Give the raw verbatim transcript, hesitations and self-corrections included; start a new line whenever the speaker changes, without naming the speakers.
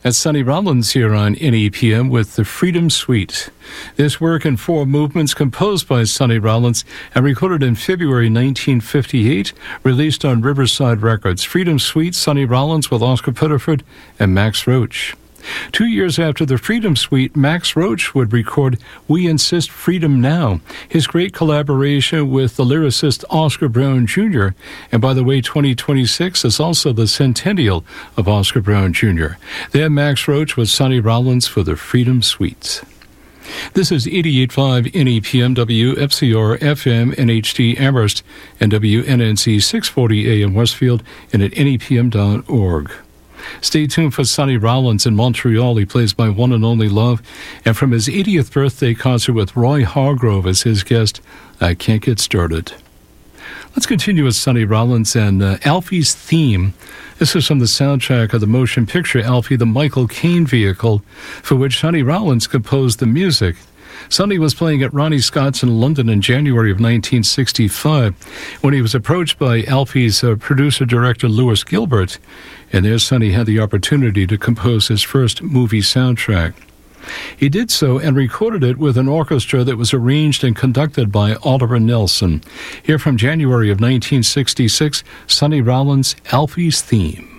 That's Sonny Rollins here on N E P M with the Freedom Suite. This work in four movements, composed by Sonny Rollins and recorded in February nineteen fifty-eight, released on Riverside Records. Freedom Suite, Sonny Rollins with Oscar Pettiford and Max Roach. Two years after the Freedom Suite, Max Roach would record We Insist Freedom Now, his great collaboration with the lyricist Oscar Brown Junior And by the way, twenty twenty-six is also the centennial of Oscar Brown Junior Then Max Roach with Sonny Rollins for the Freedom Suite. This is eighty-eight point five N E P M, W F C R F M, N H D Amherst, and W N N C six forty A M Westfield, and at N E P M dot org. Stay tuned for Sonny Rollins in Montreal. He plays My One and Only Love. And from his eightieth birthday concert with Roy Hargrove as his guest, I Can't Get Started. Let's continue with Sonny Rollins and uh, Alfie's Theme. This is from the soundtrack of the motion picture Alfie, the Michael Caine vehicle, for which Sonny Rollins composed the music. Sonny was playing at Ronnie Scott's in London in January of nineteen sixty-five when he was approached by Alfie's uh, producer-director Lewis Gilbert, and there Sonny had the opportunity to compose his first movie soundtrack. He did so and recorded it with an orchestra that was arranged and conducted by Oliver Nelson. Here from January of nineteen sixty-six, Sonny Rollins, Alfie's Theme.